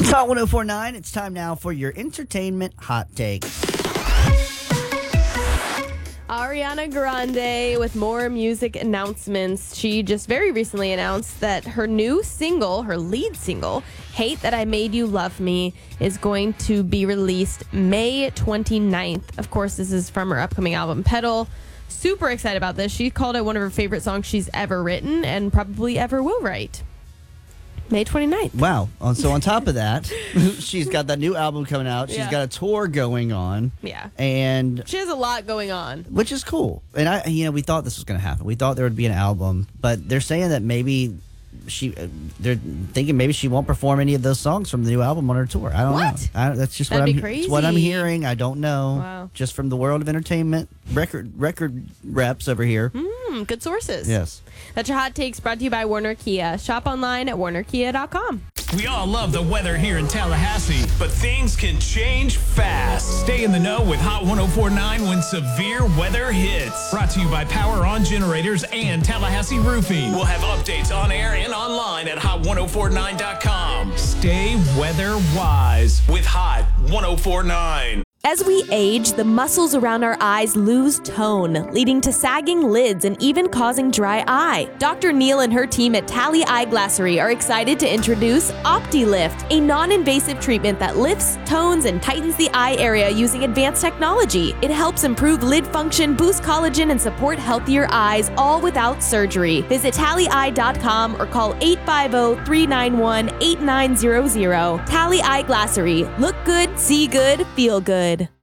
It's Hot 104.9. It's time now for your entertainment hot take. Ariana Grande with more music announcements. She just very recently announced that her new single, her lead single, Hate That I Made You Love Me, is going to be released May 29th. Of course, this is from her upcoming album, Pedal. Super excited about this. She called it one of her favorite songs she's ever written and probably ever will write. May 29th. Wow. So on top of that, she's got that new album coming out. She's got a tour going on. Yeah. And she has a lot going on. Which is cool. And we thought this was going to happen. We thought there would be an album, but they're saying that maybe they're thinking maybe she won't perform any of those songs from the new album on her tour. I don't know. That's just That'd be crazy. It's what I'm hearing. I don't know. Wow. Just from the world of entertainment, record reps over here. Good sources. Yes. That's your hot takes brought to you by Warner Kia. Shop online at warnerkia.com. We all love the weather here in Tallahassee, but things can change fast. Stay in the know with Hot 104.9 when severe weather hits. Brought to you by Power On Generators and Tallahassee Roofing. We'll have updates on air and online at hot1049.com. Stay weather wise with Hot 104.9. As we age, the muscles around our eyes lose tone, leading to sagging lids and even causing dry eye. Dr. Neal and her team at Tally Eye Glassery are excited to introduce OptiLift, a non-invasive treatment that lifts, tones, and tightens the eye area using advanced technology. It helps improve lid function, boost collagen, and support healthier eyes, all without surgery. Visit tallyeye.com or call 850-391-8900. Tally Eye Glassery. Look good, see good, feel good.